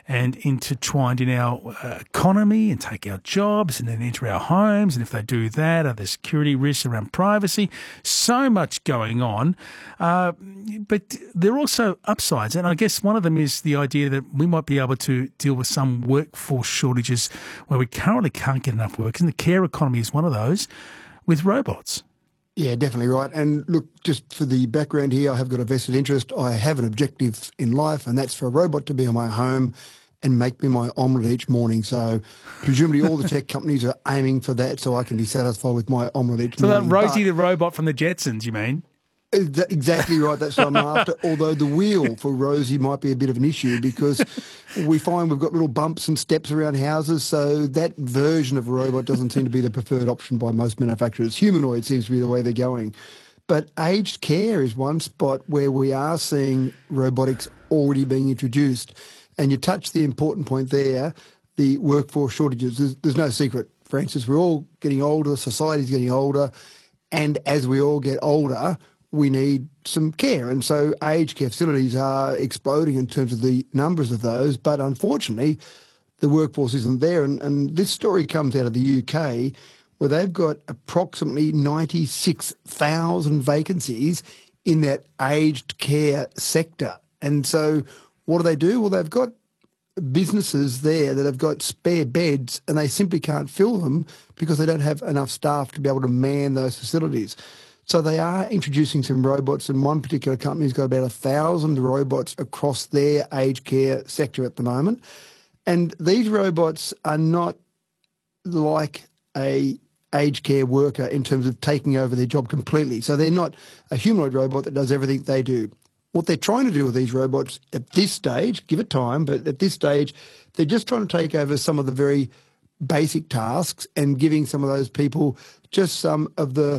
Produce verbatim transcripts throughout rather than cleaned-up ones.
and intertwined in our uh, economy and take our jobs and then enter our homes. And if they do that, are there security risks around privacy? So much going on. Uh, but there are also upsides. And I guess one of them is the idea that we might be able to deal with some workforce shortages where we currently can't get enough workers. And the care economy is one of those with robots. Yeah, definitely right. And look, just for the background here, I have got a vested interest. I have an objective in life, and that's for a robot to be in my home and make me my omelette each morning. So presumably all the tech companies are aiming for that so I can be satisfied with my omelette each so morning. So that Rosie but, the robot from the Jetsons, you mean? Exactly right. That's what I'm after. Although the wheel for Rosie might be a bit of an issue because we find we've got little bumps and steps around houses. So that version of a robot doesn't seem to be the preferred option by most manufacturers. Humanoid seems to be the way they're going. But aged care is one spot where we are seeing robotics already being introduced. And you touched the important point there, the workforce shortages. There's, there's no secret, Francis. We're all getting older. Society's getting older. And as we all get older, we need some care. And so aged care facilities are exploding in terms of the numbers of those. But unfortunately, the workforce isn't there. And, and this story comes out of the U K where they've got approximately ninety-six thousand vacancies in that aged care sector. And so what do they do? Well, they've got businesses there that have got spare beds and they simply can't fill them because they don't have enough staff to be able to man those facilities. So they are introducing some robots, and one particular company's got about a thousand robots across their aged care sector at the moment. And these robots are not like a aged care worker in terms of taking over their job completely. So they're not a humanoid robot that does everything they do. What they're trying to do with these robots at this stage, give it time, but at this stage, they're just trying to take over some of the very basic tasks and giving some of those people just some of the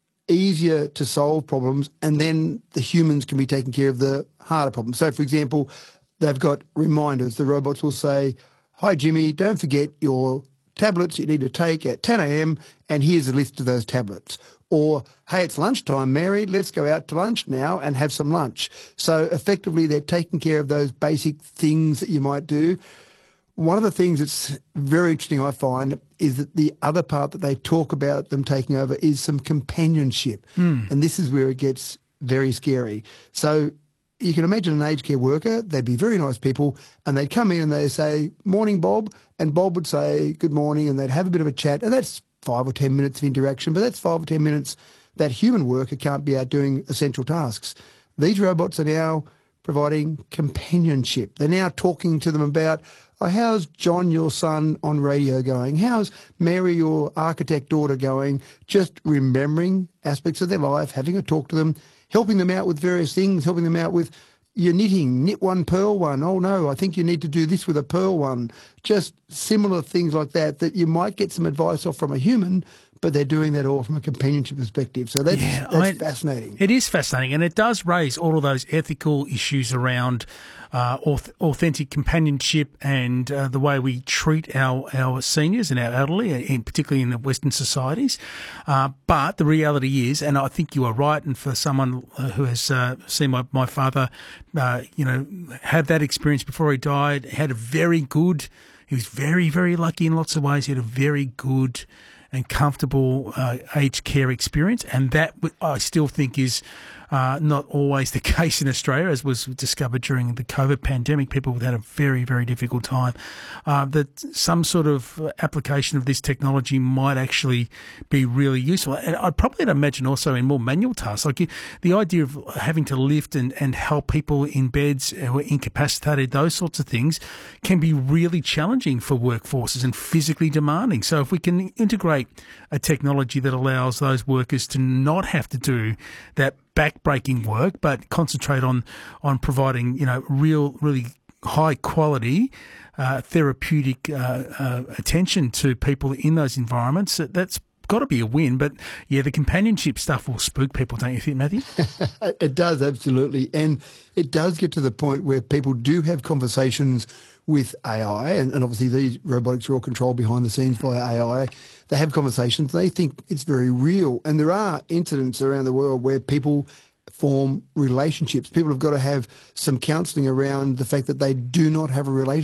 easier to solve problems, and then the humans can be taking care of the harder problems. So, for example, they've got reminders. The robots will say, "Hi, Jimmy, don't forget your tablets you need to take at ten a.m. and here's a list of those tablets." Or, "Hey, it's lunchtime, Mary, let's go out to lunch now and have some lunch." So effectively, they're taking care of those basic things that you might do. One of the things that's very interesting, I find, is that the other part that they talk about them taking over is some companionship. Mm. And this is where it gets very scary. So you can imagine an aged care worker, they'd be very nice people, and they'd come in and they'd say, "Morning, Bob," and Bob would say, "Good morning," and they'd have a bit of a chat, and that's five or ten minutes of interaction, but that's five or ten minutes that human worker can't be out doing essential tasks. These robots are now providing companionship. They're now talking to them about, "Oh, how's John, your son, on radio going? How's Mary, your architect daughter, going?" Just remembering aspects of their life, having a talk to them, helping them out with various things, helping them out with your knitting, knit one, pearl one. "Oh, no, I think you need to do this with a pearl one." Just similar things like that, that you might get some advice off from a human, but they're doing that all from a companionship perspective. So that's, yeah, that's I mean, fascinating. It is fascinating, and it does raise all of those ethical issues around uh, auth- authentic companionship and uh, the way we treat our, our seniors and our elderly, in, particularly in the Western societies. Uh, but the reality is, and I think you are right, and for someone who has uh, seen my, my father, uh, you know, have that experience before he died, had a very good, he was very, very lucky in lots of ways. He had a very good and comfortable uh, aged care experience, and that I still think is uh, not always the case in Australia, as was discovered during the COVID pandemic. People had a very, very difficult time. Uh, that some sort of application of this technology might actually be really useful. And I'd probably imagine also in more manual tasks, like you, the idea of having to lift and, and help people in beds who are incapacitated, those sorts of things can be really challenging for workforces and physically demanding. So if we can integrate a technology that allows those workers to not have to do that back-breaking work, but concentrate on on providing, you know, real, really high quality uh, therapeutic uh, uh, attention to people in those environments, that's got to be a win. But yeah, the companionship stuff will spook people, don't you think, Matthew? It does, absolutely. And it does get to the point where people do have conversations with A I, and, and obviously these robotics are all controlled behind the scenes by A I. They have conversations. They think it's very real. And there are incidents around the world where people form relationships. People have got to have some counselling around the fact that they do not have a relationship.